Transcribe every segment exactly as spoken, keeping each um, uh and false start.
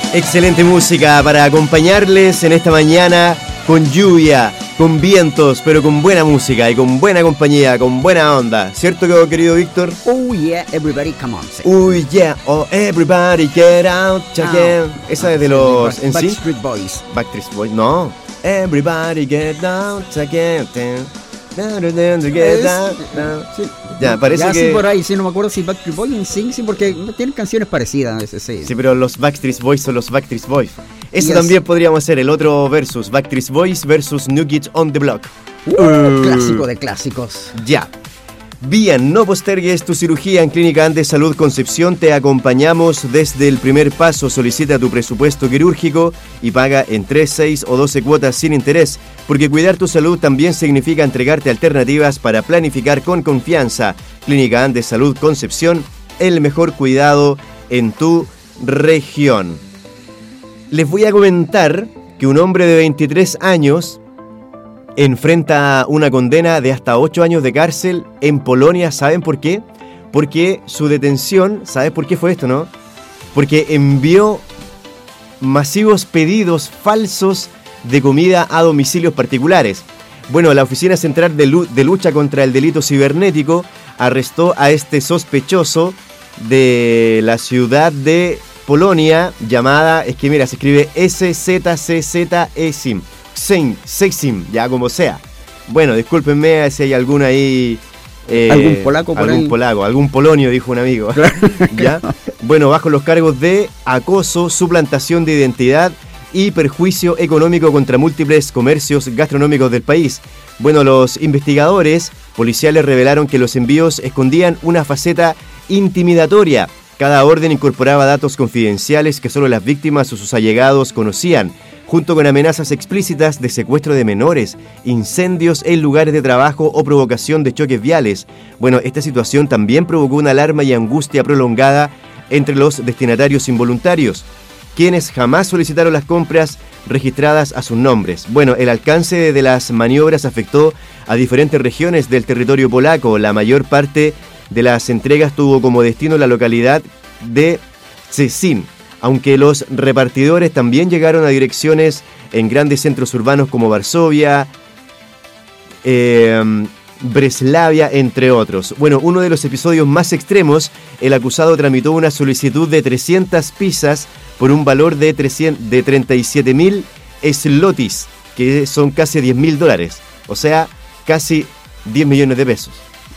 Excelente música para acompañarles en esta mañana con lluvia, con vientos, pero con buena música y con buena compañía, con buena onda. ¿Cierto, querido Víctor? Oh yeah, everybody come on. Sí. Oh yeah, oh everybody get out again. Ah, Esa ah, es de los... sí, Backstreet Boys. Backstreet Boys, no. Everybody get out again. Es, sí. Ya, parece ya, que... sí, por ahí, sí, no me acuerdo si Backstreet Boys en sí, sí, porque tienen canciones parecidas a veces, sí. Sí, pero los Backstreet Boys son los Backstreet Boys. Eso yes. También podríamos hacer el otro versus, Backstreet Boys versus New Kids on the Block. Uh, uh. Clásico de clásicos. Ya. Bien, no postergues tu cirugía en Clínica Andes Salud Concepción. Te acompañamos desde el primer paso. Solicita tu presupuesto quirúrgico y paga en tres, seis o doce cuotas sin interés, porque cuidar tu salud también significa entregarte alternativas para planificar con confianza. Clínica Andes Salud Concepción, el mejor cuidado en tu región. Les voy a comentar que un hombre de veintitrés años enfrenta una condena de hasta ocho años de cárcel en Polonia. ¿Saben por qué? Porque su detención, ¿sabes por qué fue esto, no? Porque envió masivos pedidos falsos de comida a domicilios particulares. Bueno, la Oficina Central de, Lu- de Lucha contra el Delito Cibernético arrestó a este sospechoso de la ciudad de Polonia, llamada, es que mira, se escribe S Z C Z E S I M. Sexim, ya como sea. Bueno, discúlpenme si hay algún ahí... Eh, ¿Algún polaco por Algún ahí? polaco, algún polonio, dijo un amigo. ¿Ya? Bueno, bajo los cargos de acoso, suplantación de identidad y perjuicio económico contra múltiples comercios gastronómicos del país. Bueno, los investigadores policiales revelaron que los envíos escondían una faceta intimidatoria. Cada orden incorporaba datos confidenciales que solo las víctimas o sus allegados conocían, junto con amenazas explícitas de secuestro de menores, incendios en lugares de trabajo o provocación de choques viales. Bueno, esta situación también provocó una alarma y angustia prolongada entre los destinatarios involuntarios, quienes jamás solicitaron las compras registradas a sus nombres. Bueno, el alcance de las maniobras afectó a diferentes regiones del territorio polaco. La mayor parte de las entregas tuvo como destino la localidad de Szczecin, aunque los repartidores también llegaron a direcciones en grandes centros urbanos como Varsovia, eh, Breslavia, entre otros. Bueno, uno de los episodios más extremos, el acusado tramitó una solicitud de trescientas pizzas por un valor de, de treinta y siete mil zlotys, que son casi diez mil dólares, o sea, casi diez millones de pesos.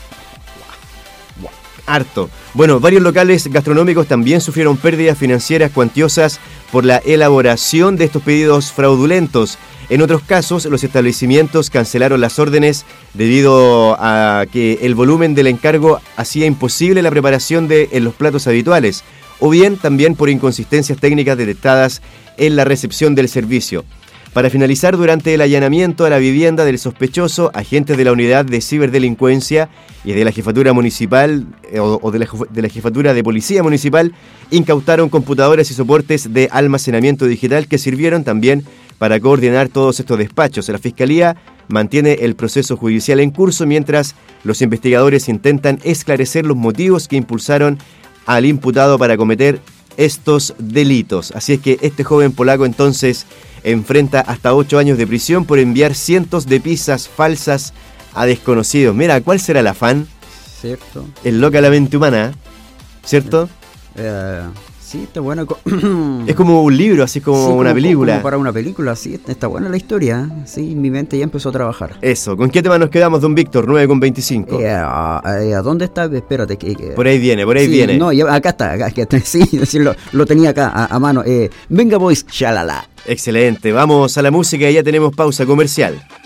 Harto. Bueno, varios locales gastronómicos también sufrieron pérdidas financieras cuantiosas por la elaboración de estos pedidos fraudulentos. En otros casos, los establecimientos cancelaron las órdenes debido a que el volumen del encargo hacía imposible la preparación de en los platos habituales, o bien también por inconsistencias técnicas detectadas en la recepción del servicio. Para finalizar, durante el allanamiento a la vivienda del sospechoso, agentes de la Unidad de Ciberdelincuencia y de la Jefatura Municipal eh, o, o de, la, de la Jefatura de Policía Municipal incautaron computadoras y soportes de almacenamiento digital que sirvieron también para coordinar todos estos despachos. La Fiscalía mantiene el proceso judicial en curso mientras los investigadores intentan esclarecer los motivos que impulsaron al imputado para cometer estos delitos. Así es que este joven polaco entonces enfrenta hasta ocho años de prisión por enviar cientos de pizzas falsas a desconocidos. Mira, ¿cuál será el afán? Cierto. El loca la mente humana, ¿cierto? Eh, sí, está bueno. Es como un libro, así como, sí, como una película. Como para una película, sí, está buena la historia. Sí, mi mente ya empezó a trabajar. Eso, ¿con qué tema nos quedamos, don Víctor? nueve con veinticinco. Eh, eh, ¿Dónde está? Espérate. Que, que... Por ahí viene, por ahí sí, viene. No, ya, acá está, acá, acá, sí, sí lo, lo tenía acá a, a mano. Eh, Venga Boys, chalala. Excelente, vamos a la música y ya tenemos pausa comercial.